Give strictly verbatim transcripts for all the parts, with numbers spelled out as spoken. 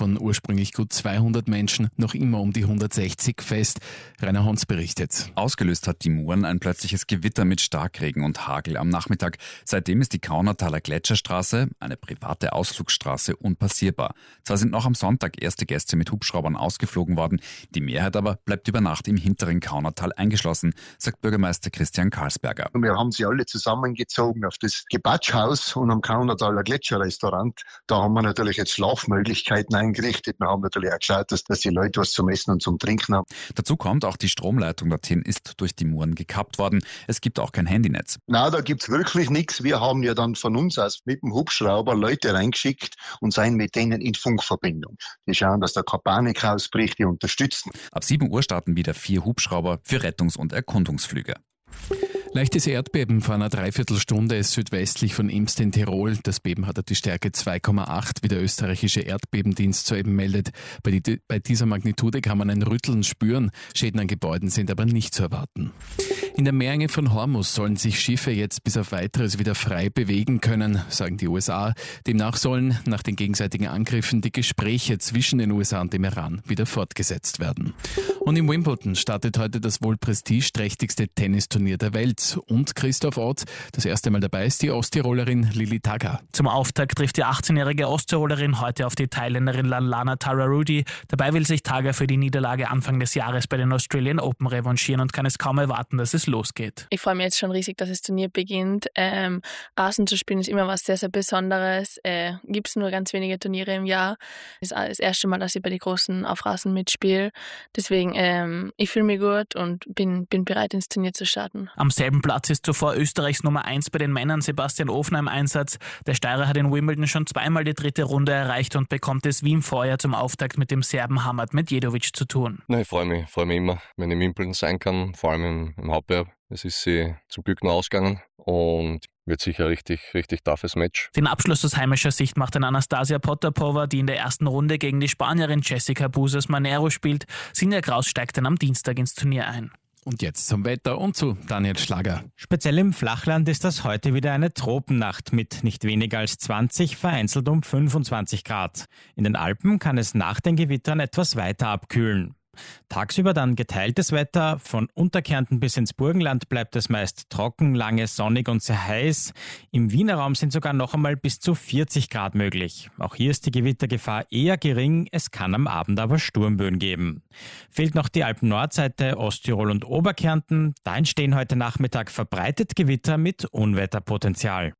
von ursprünglich gut zweihundert Menschen noch immer um die hundertsechzig fest. Rainer Hons berichtet. Ausgelöst hat die Muren ein plötzliches Gewitter mit Starkregen und Hagel am Nachmittag. Seitdem ist die Kaunertaler Gletscherstraße, eine private Ausflugsstraße, unpassierbar. Zwar sind noch am Sonntag erste Gäste mit Hubschraubern ausgeflogen worden, die Mehrheit aber bleibt über Nacht im hinteren Kaunertal eingeschlossen, sagt Bürgermeister Christian Karlsberger. Wir haben sie alle zusammengezogen auf das Gebatschhaus und am Kaunertaler Gletscherrestaurant. Da haben wir natürlich jetzt Schlafmöglichkeiten eingerichtet. Wir haben natürlich auch geschaut, dass, dass die Leute was zum Essen und zum Trinken haben. Dazu kommt, auch die Stromleitung dorthin ist durch die Muren gekappt worden. Es gibt auch kein Handynetz. Na, da gibt's wirklich nichts. Wir haben ja dann von uns aus mit dem Hubschrauber Leute reingeschickt und seien mit denen in Funkverbindung. Die schauen, dass da keine Panik ausbricht, die unterstützen. Ab sieben Uhr starten wieder vier Hubschrauber für Rettungs- und Erkundungsflüge. Leichtes Erdbeben vor einer Dreiviertelstunde südwestlich von Imst in Tirol. Das Beben hatte die Stärke zwei Komma acht, wie der österreichische Erdbebendienst soeben meldet. Bei, die, bei dieser Magnitude kann man ein Rütteln spüren. Schäden an Gebäuden sind aber nicht zu erwarten. In der Meerenge von Hormuz sollen sich Schiffe jetzt bis auf Weiteres wieder frei bewegen können, sagen die U S A. Demnach sollen nach den gegenseitigen Angriffen die Gespräche zwischen den U S A und dem Iran wieder fortgesetzt werden. Und in Wimbledon startet heute das wohl prestigeträchtigste Tennisturnier der Welt. Und Christoph Ott, das erste Mal dabei ist die Osttirolerin Lili Tagger. Zum Auftakt trifft die achtzehnjährige Osttirolerin heute auf die Thailänderin Lallana Tararudi. Dabei will sich Tagger für die Niederlage Anfang des Jahres bei den Australian Open revanchieren und kann es kaum erwarten, dass es losgeht. Ich freue mich jetzt schon riesig, dass das Turnier beginnt. Ähm, Rasen zu spielen ist immer was sehr, sehr Besonderes. Äh, Gibt es nur ganz wenige Turniere im Jahr. Das ist das erste Mal, dass ich bei den Großen auf Rasen mitspiele. Deswegen, ähm, ich fühle mich gut und bin, bin bereit, ins Turnier zu starten. Am selben Platz ist zuvor Österreichs Nummer eins bei den Männern Sebastian Ofner im Einsatz. Der Steirer hat in Wimbledon schon zweimal die dritte Runde erreicht und bekommt es wie im Vorjahr zum Auftakt mit dem Serben Hamad Medjedovic zu tun. Na, ich freue mich, freue mich immer, wenn ich in Wimbledon sein kann, vor allem im, im Hauptbewerb. Es ist sie zum Glück noch ausgegangen und wird sicher richtig, richtig toughes Match. Den Abschluss aus heimischer Sicht macht dann Anastasia Potapova, die in der ersten Runde gegen die Spanierin Jessica Busas Manero spielt. Sinja Kraus steigt dann am Dienstag ins Turnier ein. Und jetzt zum Wetter und zu Daniel Schlager. Speziell im Flachland ist das heute wieder eine Tropennacht mit nicht weniger als zwanzig, vereinzelt um fünfundzwanzig Grad. In den Alpen kann es nach den Gewittern etwas weiter abkühlen. Tagsüber dann geteiltes Wetter. Von Unterkärnten bis ins Burgenland bleibt es meist trocken, lange sonnig und sehr heiß. Im Wiener Raum sind sogar noch einmal bis zu vierzig Grad möglich. Auch hier ist die Gewittergefahr eher gering, es kann am Abend aber Sturmböen geben. Fehlt noch die Alpen-Nordseite, Osttirol und Oberkärnten. Da entstehen heute Nachmittag verbreitet Gewitter mit Unwetterpotenzial.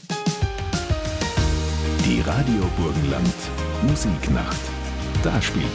Die Radio Burgenland Musiknacht. Da spielt